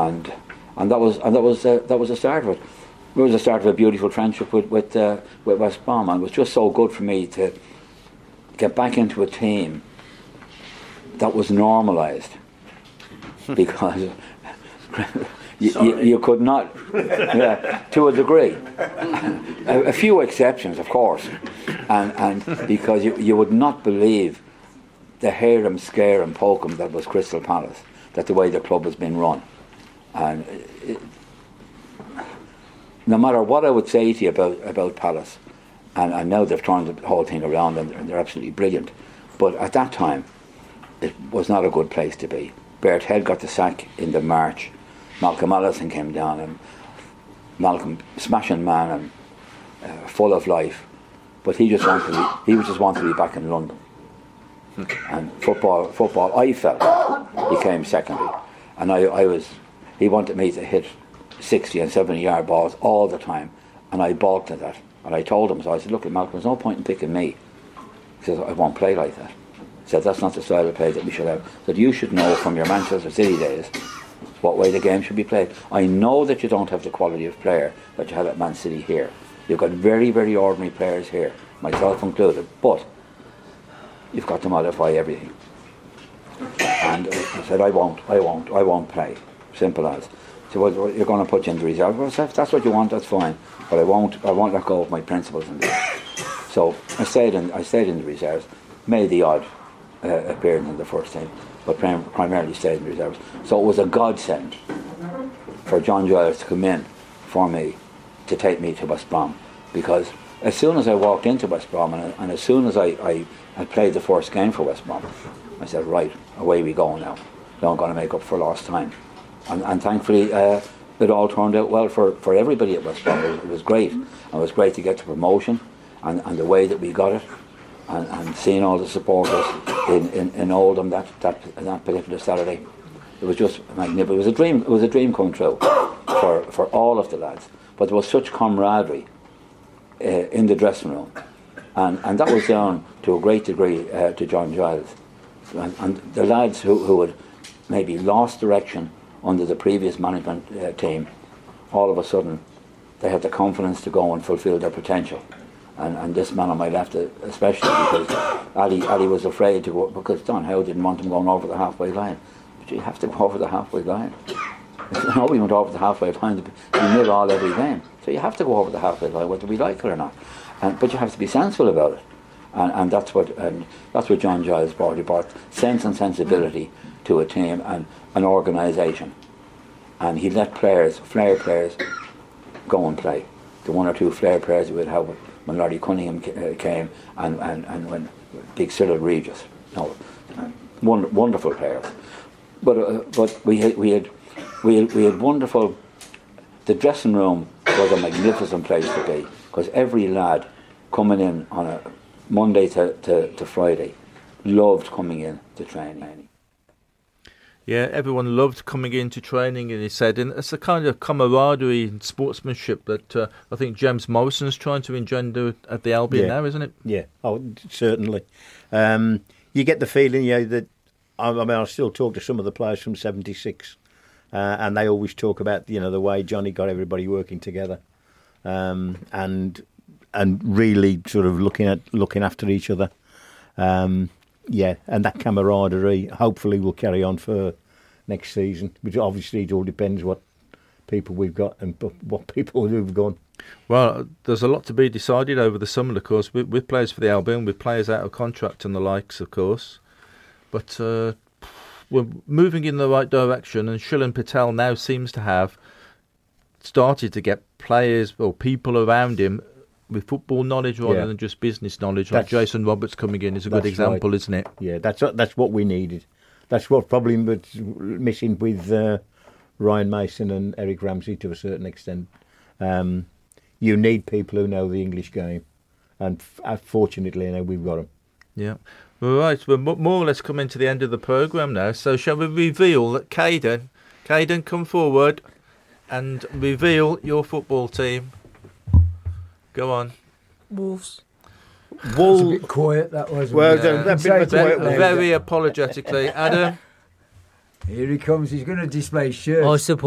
and that was the start of it. It was the start of a beautiful friendship with West Brom, and it was just so good for me to get back into a team that was normalised, because you could not, to a degree, a few exceptions, of course, and because you would not believe the hear 'em, scare 'em, poke 'em that was Crystal Palace, that the way the club has been run, and no matter what I would say to you about Palace, and now they've turned the whole thing around and they're absolutely brilliant, but at that time it was not a good place to be. Bert Head got the sack in the March. Malcolm Allison came down, and Malcolm, smashing man and full of life, but he just wanted to be back in London. And football, I felt, became secondary, and he wanted me to hit 60 and 70 yard balls all the time, and I balked at that. And I told him, so I said, look, Malcolm, there's no point in picking me. He says, I won't play like that. He said, that's not the style of play that we should have. He said, you should know from your Manchester City days what way the game should be played. I know that you don't have the quality of player that you had at Man City here. You've got very, very ordinary players here, myself included, but you've got to modify everything. And I said, I won't play. Simple as. So well, you're going to put you in the reserve. Well, if that's what you want, that's fine. But I won't let go of my principles in this. So I stayed in the reserves, made the odd appearance in the first team, but primarily stayed in the reserves. So it was a godsend for John Giles to come in for me, to take me to West Brom, because as soon as I walked into West Brom and as soon as I had played the first game for West Brom, I said, right, away we go now. Now I'm going to make up for lost time. And thankfully it all turned out well for everybody at West Brom. It was great. It was great to get the promotion and the way that we got it, and seeing all the supporters in Oldham that particular Saturday. It was just magnificent. It was a dream come true for all of the lads. But there was such camaraderie in the dressing room, and that was down to a great degree to John Giles and the lads who had maybe lost direction under the previous management team. All of a sudden they had the confidence to go and fulfil their potential, and this man on my left especially, because Ali was afraid to go, because Don Howe didn't want him going over the halfway line. But you have to go over the halfway line. Nobody went over the halfway line to nil all every game, so you have to go over the halfway line whether we like it or not, but you have to be sensible about it, and that's what John Giles brought. He brought sense and sensibility to a team and an organisation, and he let flair players go and play. The one or two flair players we would have when Larry Cunningham came, and when big Cyril Regis, wonderful players. But we had wonderful. The dressing room was a magnificent place to be, because every lad coming in on a Monday to Friday loved coming in to training. Yeah, everyone loved coming into training, and he said, and it's a kind of camaraderie and sportsmanship that I think James Morrison is trying to engender at the Albion now, isn't it? Yeah, certainly. You get the feeling, that I still talk to some of the players from '76, and they always talk about the way Johnny got everybody working together, and really sort of looking after each other. And that camaraderie hopefully will carry on for next season, which obviously it all depends what people we've got and what people who've gone. Well, there's a lot to be decided over the summer, of course, with players for the Albion, with players out of contract and the likes, of course. But we're moving in the right direction, and Shilan Patel now seems to have started to get players or people around him with football knowledge rather than just business knowledge. Like Jason Roberts coming in is a good example, isn't it? Yeah, that's what we needed. That's what probably was missing with Ryan Mason and Eric Ramsey to a certain extent. You need people who know the English game, and fortunately, we've got them. Yeah. All right, we're more or less coming to the end of the programme now. So shall we reveal that Caden, come forward and reveal your football team. Go on. Wolves. That was a bit quiet, that was. Well, very apologetically. Adam? Here he comes. He's going to display shirts. I support